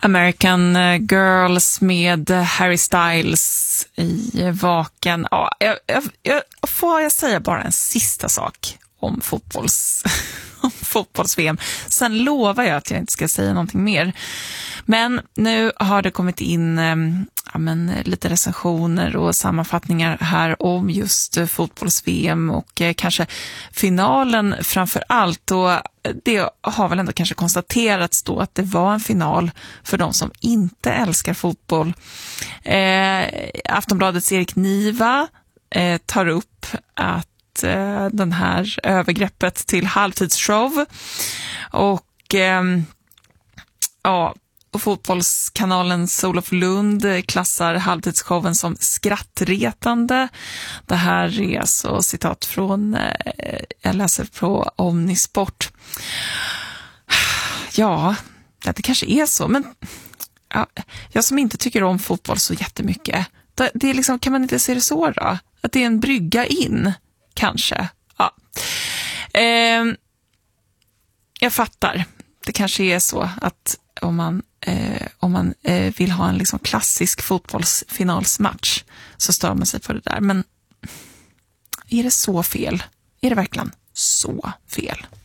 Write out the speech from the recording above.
American Girls med Harry Styles i Vaken. Ja, får jag säga bara en sista sak om fotbolls-VM. Sen lovar jag att jag inte ska säga någonting mer. Men nu har det kommit in lite recensioner och sammanfattningar här om just fotbolls-VM och kanske finalen framför allt. Och det har väl ändå kanske konstaterats då att det var en final för de som inte älskar fotboll. Aftonbladets Erik Niva tar upp att den här övergreppet till halvtidsshow och och fotbollskanalens Olof Lund klassar halvtidsshowen som skrattretande. Det här är alltså citat från, jag läser på Omnisport. Ja, det kanske är så, men jag som inte tycker om fotboll så jättemycket, det är liksom, kan man inte se det så då? Att det är en brygga in, kanske. Ja. Jag fattar. Det kanske är så att om man vill ha en liksom klassisk fotbollsfinalsmatch så stör man sig på det där. Men är det så fel? Är det verkligen så fel?